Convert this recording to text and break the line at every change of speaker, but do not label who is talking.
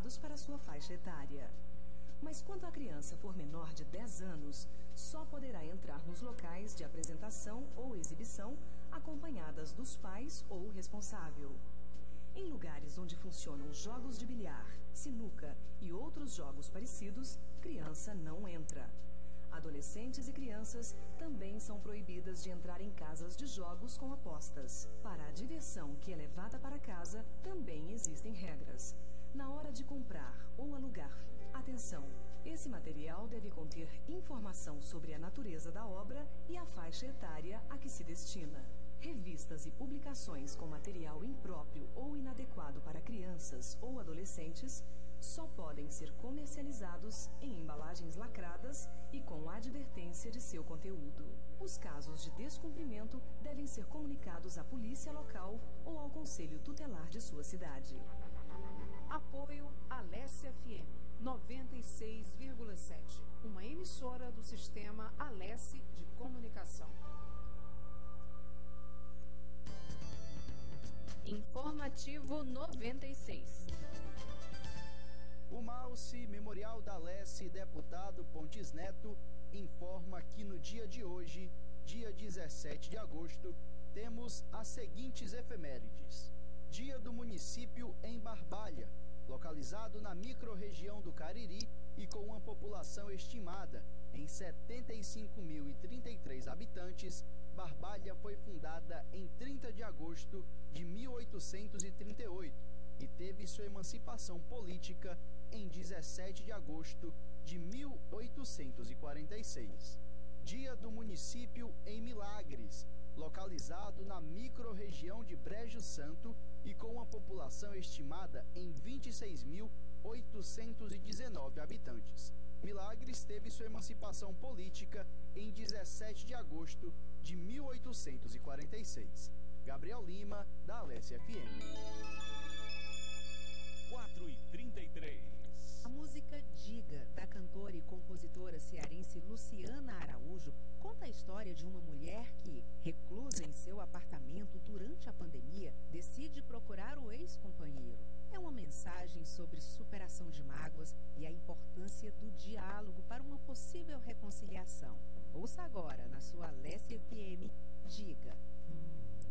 adequados para sua faixa etária. Mas quando a criança for menor de 10 anos, só poderá entrar nos locais de apresentação ou exibição acompanhadas dos pais ou o responsável. Em lugares onde funcionam jogos de bilhar, sinuca e outros jogos parecidos, criança não entra. Adolescentes e crianças também são proibidas de entrar em casas de jogos com apostas. Para a diversão que é levada para casa, também existem regras. Na hora de comprar ou alugar, atenção! Esse material deve conter informação sobre a natureza da obra e a faixa etária a que se destina. Revistas e publicações com material impróprio ou inadequado para crianças ou adolescentes só podem ser comercializados em embalagens lacradas e com advertência de seu conteúdo. Os casos de descumprimento devem ser comunicados à polícia local ou ao conselho tutelar de sua cidade.
Apoio Alesse FM 96,7, uma emissora do sistema Alesse de comunicação. Informativo 96.
O Malce Memorial da Alesse, deputado Pontes Neto, informa que no dia de hoje, dia 17 de agosto, temos as seguintes efemérides. Dia do município em Barbalha, localizado na microrregião do Cariri e com uma população estimada em 75.033 habitantes, Barbalha foi fundada em 30 de agosto de 1838 e teve sua emancipação política em 17 de agosto de 1846. Dia do município em Milagres, localizado na microrregião de Brejo Santo e com uma população estimada em 26.819 habitantes. Milagres teve sua emancipação política em 17 de agosto de 1846. Gabriel Lima, da Alesse FM.
4h33.
A música Diga, da cantora e compositora cearense Luciana Araújo, conta a história de uma mulher que, reclusa em seu apartamento durante a pandemia, decide procurar o ex-companheiro. É uma mensagem sobre superação de mágoas e a importância do diálogo para uma possível reconciliação. Ouça agora, na sua Alesse FM, Diga.